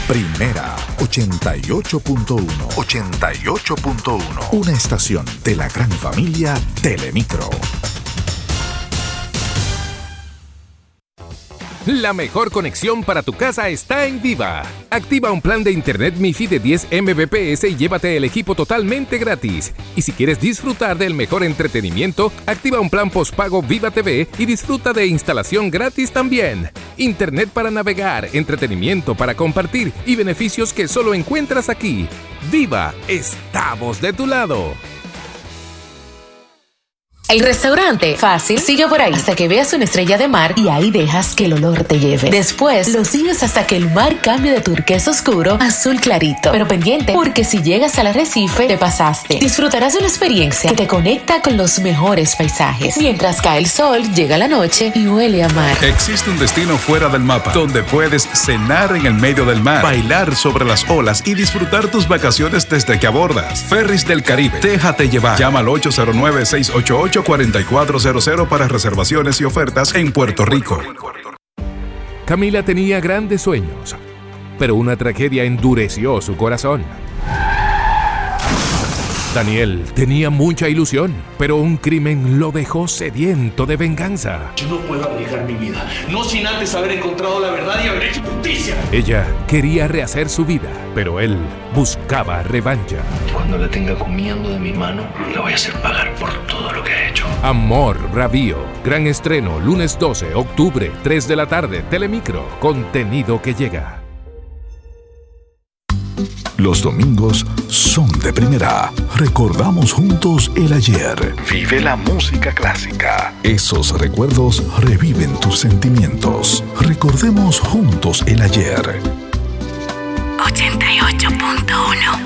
Primera 88.1. 88.1. Una estación de la gran familia Telemicro. La mejor conexión para tu casa está en Viva. Activa un plan de internet MiFi de 10 Mbps y llévate el equipo totalmente gratis. Y si quieres disfrutar del mejor entretenimiento, activa un plan postpago Viva TV y disfruta de instalación gratis también. Internet para navegar, entretenimiento para compartir y beneficios que solo encuentras aquí. Viva, estamos de tu lado. El restaurante fácil sigue por ahí hasta que veas una estrella de mar y ahí dejas que el olor te lleve. Después lo sigues hasta que el mar cambie de turquesa oscuro a azul clarito. Pero pendiente, porque si llegas al arrecife te pasaste. Disfrutarás de una experiencia que te conecta con los mejores paisajes. Mientras cae el sol, llega la noche y huele a mar. Existe un destino fuera del mapa donde puedes cenar en el medio del mar, bailar sobre las olas y disfrutar tus vacaciones desde que abordas. Ferris del Caribe. Déjate llevar. Llama al 809-688-4400 para reservaciones y ofertas en Puerto Rico. Camila tenía grandes sueños, pero una tragedia endureció su corazón. Daniel tenía mucha ilusión, pero un crimen lo dejó sediento de venganza. Yo no puedo arriesgar mi vida, no sin antes haber encontrado la verdad y haber hecho justicia. Ella quería rehacer su vida, pero él buscaba revancha. Cuando la tenga comiendo de mi mano, la voy a hacer pagar por todo lo que ha hecho. Amor Bravío. Gran estreno, lunes 12, octubre, 3 de la tarde, Telemicro. Contenido que llega. Los domingos son de primera. Recordamos juntos el ayer. Vive la música clásica. Esos recuerdos reviven tus sentimientos. Recordemos juntos el ayer. 88.1